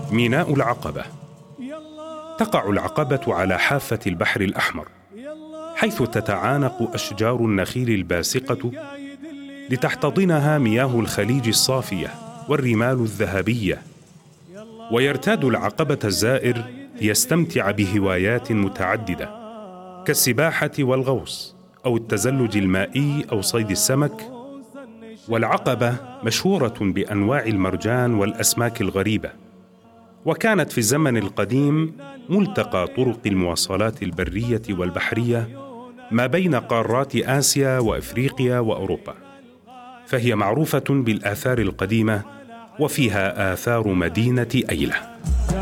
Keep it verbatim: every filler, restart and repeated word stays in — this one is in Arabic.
ميناء العقبة. تقع العقبة على حافة البحر الأحمر، حيث تتعانق أشجار النخيل الباسقة لتحتضنها مياه الخليج الصافية والرمال الذهبية. ويرتاد العقبة الزائر ليستمتع بهوايات متعددة كالسباحة والغوص أو التزلج المائي أو صيد السمك. والعقبة مشهورة بأنواع المرجان والأسماك الغريبة، وكانت في الزمن القديم ملتقى طرق المواصلات البرية والبحرية ما بين قارات آسيا وإفريقيا وأوروبا، فهي معروفة بالآثار القديمة وفيها آثار مدينة أيلة.